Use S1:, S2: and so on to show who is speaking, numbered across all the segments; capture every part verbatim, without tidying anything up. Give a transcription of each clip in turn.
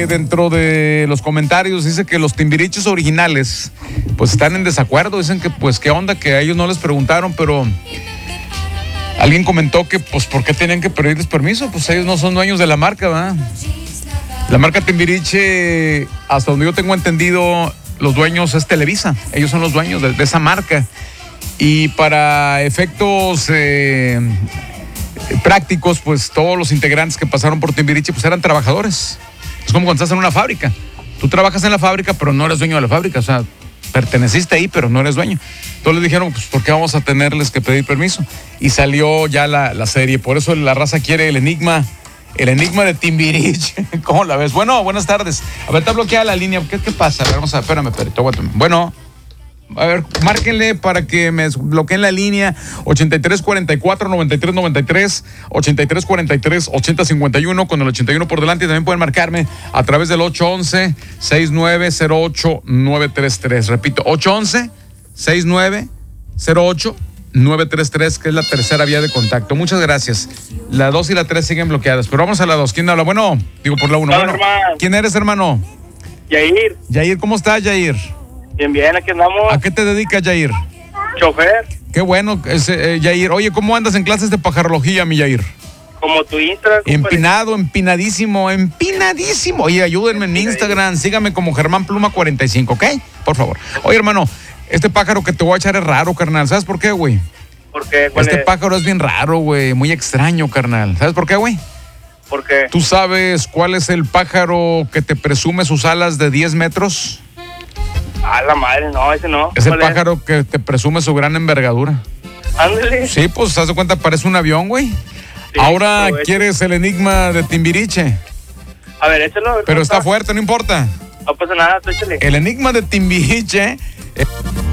S1: que dentro de los comentarios dice que los Timbiriches originales pues están en desacuerdo. Dicen que pues qué onda, que a ellos no les preguntaron, pero alguien comentó que pues por qué tenían que pedirles permiso. Pues ellos no son dueños de la marca, ¿verdad? La marca Timbiriche, hasta donde yo tengo entendido, los dueños es Televisa. Ellos son los dueños de, de esa marca. Y para efectos eh, prácticos, pues todos los integrantes que pasaron por Timbiriche pues eran trabajadores. Es como cuando estás en una fábrica. Tú trabajas en la fábrica, pero no eres dueño de la fábrica. O sea, perteneciste ahí, pero no eres dueño. Entonces les dijeron, pues, ¿por qué vamos a tenerles que pedir permiso? Y salió ya la, la serie. Por eso la raza quiere el enigma, el enigma de Timbiriche. ¿Cómo la ves? Bueno, buenas tardes. A ver, está bloqueada la línea. ¿Qué, qué pasa? A ver, vamos a ver, espérame, perito, aguántame. Bueno, a ver, márquenle para que me bloqueen la línea ochenta y tres cuarenta y cuatro noventa y tres noventa y tres, ochenta y tres cuarenta y tres ochenta cincuenta y uno con el ochenta y uno por delante. Y también pueden marcarme a través del ocho once, sesenta y nueve cero ocho, nueve tres tres. Repito, ocho once, sesenta y nueve cero ocho, nueve tres tres, que es la tercera vía de contacto. Muchas gracias. La dos y la tres siguen bloqueadas, pero vamos a la dos. ¿Quién habla? Bueno, digo por la uno. Bueno, ¿quién eres, hermano?
S2: Yair.
S1: Yair, ¿cómo estás, Yair?
S2: Bien, bien, aquí andamos.
S1: ¿A qué te dedicas, Yair?
S2: Chofer.
S1: Qué bueno, ese, eh, Yair. Oye, ¿cómo andas en clases de pajarología, mi Yair?
S2: Como tu Instagram.
S1: Empinado, empinadísimo, empinadísimo. Oye, ayúdenme en mi Instagram, síganme como Germán Pluma cuarenta y cinco, ¿ok? Por favor. Oye, hermano, este pájaro que te voy a echar es raro, carnal. ¿Sabes por qué, güey?
S2: ¿Por qué?
S1: Este
S2: es?
S1: pájaro es bien raro, güey, muy extraño, carnal. ¿Sabes por qué, güey?
S2: ¿Por qué?
S1: ¿Tú sabes cuál es el pájaro que te presume sus alas de diez metros?
S2: A la madre, no, ese no.
S1: Es el pájaro es? que te presume su gran envergadura.
S2: Ándale.
S1: Sí, pues, ¿te das cuenta? Parece un avión, güey. Sí, ahora quieres el enigma de Timbiriche.
S2: A ver, échalo. A ver,
S1: pero está,
S2: está
S1: fuerte, no importa.
S2: No pasa nada, tú échale.
S1: El enigma de Timbiriche. Eh...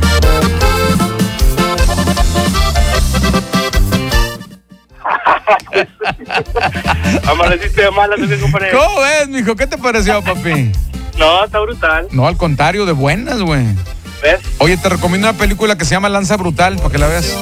S2: Amaneciste de malas, ¿no, compadre?
S1: ¿Cómo ves, mijo? ¿Qué te pareció, papi?
S2: No, está brutal.
S1: No, al contrario, de buenas, güey.
S2: ¿Ves?
S1: Oye, te recomiendo una película que se llama Lanza Brutal, para que la veas.